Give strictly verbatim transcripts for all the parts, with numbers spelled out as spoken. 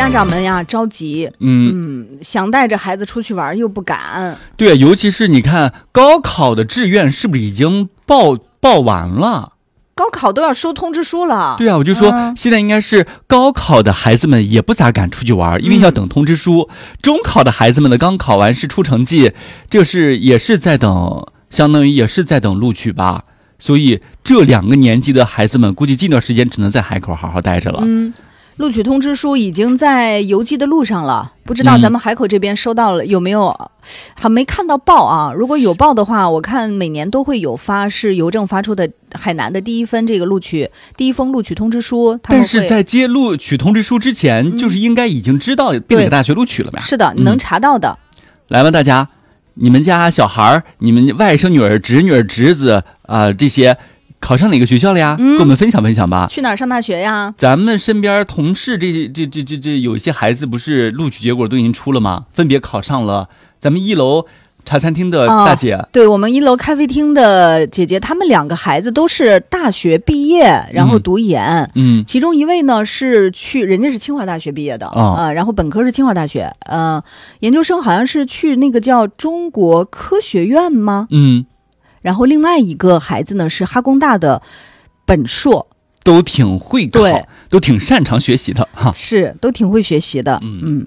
家长们呀着急，嗯嗯，想带着孩子出去玩又不敢。 对，尤其是你看高考的志愿是不是已经报报完了？ 高考都要收通知书了。 对啊，我就说、嗯、现在应该是高考的孩子们也不咋敢出去玩，因为要等通知书。嗯、中考的孩子们呢，刚考完试出成绩，这是也是在等，相当于也是在等录取吧。所以这两个年级的孩子们，估计近段时间只能在海口好好待着了。 嗯。录取通知书已经在邮寄的路上了，不知道咱们海口这边收到了、嗯、有没有？还没看到报啊。如果有报的话，我看每年都会有发，是邮政发出的海南的第一份这个录取第一封录取通知书。 但是在接录取通知书之前，嗯、就是应该已经知道被哪个大学录取了吧？ 是的，你能查到的。 嗯、来吧，大家，你们家小孩、你们外甥女儿、侄女儿、侄子啊、呃，这些。考上哪个学校了呀？嗯、跟我们分享分享吧。 去哪儿上大学呀？ 咱们身边同事这这这这这有一些孩子不是录取结果都已经出了吗？分别考上了咱们一楼茶餐厅的大姐， 哦、对我们一楼咖啡厅的姐姐，他们两个孩子都是大学毕业，然后读研。嗯，其中一位呢是去，人家是清华大学毕业的啊、哦呃，然后本科是清华大学，呃，研究生好像是去那个叫中国科学院吗？ 嗯。 然后另外一个孩子呢是哈工大的本硕， 都挺会考，都挺擅长学习的哈， 是都挺会学习的。嗯嗯。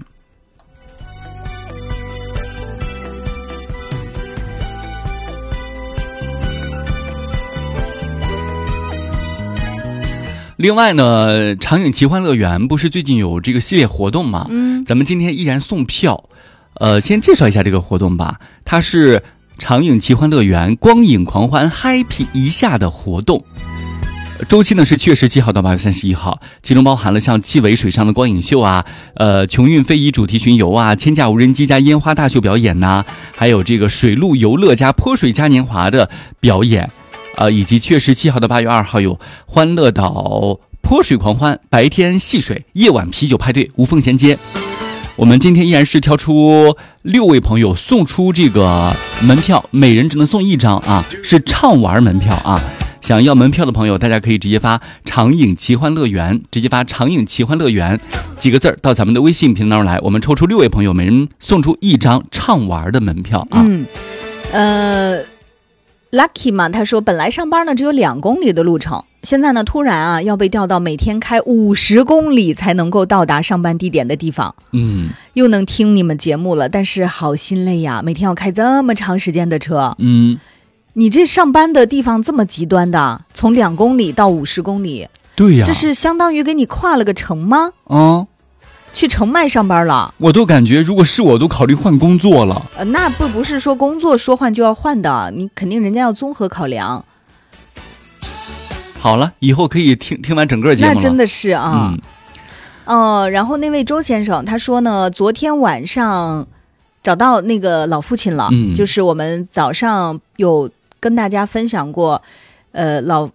另外呢，长影奇幻乐园不是最近有这个系列活动吗？嗯，咱们今天依然送票。呃，先介绍一下这个活动吧，它是长影奇幻乐园光影狂欢 Happy 一下的活动，周期呢是七月十七号到八月三十一号，其中包含了像七尾水上的光影秀啊，呃，琼韵非遗主题巡游啊，千架无人机加烟花大秀表演呐、啊，还有这个水陆游乐加泼水嘉年华的表演，呃，以及七月十七号到八月二号有欢乐岛泼水狂欢，白天戏水，夜晚啤酒派对，无缝衔接。我们今天依然是挑出六位朋友送出这个门票，每人只能送一张啊，是畅玩门票啊。想要门票的朋友，大家可以直接发长影奇幻乐园，直接发长影奇幻乐园几个字儿到咱们的微信频道来，我们抽出六位朋友，每人送出一张畅玩的门票啊。 嗯，呃 ，Lucky 嘛，他说本来上班呢只有两公里的路程。现在呢，突然啊要被调到每天开五十公里才能够到达上班地点的地方。嗯，又能听你们节目了，但是好心累呀，每天要开这么长时间的车。嗯，你这上班的地方这么极端的，从两公里到五十公里， 对呀， 这是相当于给你跨了个城吗？ 啊， 去城外上班了。 我都感觉，如果是我，都考虑换工作了。 呃，那不不是说工作说换就要换的，你肯定人家要综合考量。 好了，以后可以听听完整个节目了。 那真的是啊，嗯，呃，然后那位周先生他说呢，昨天晚上找到那个老父亲了，嗯，就是我们早上有跟大家分享过，呃，老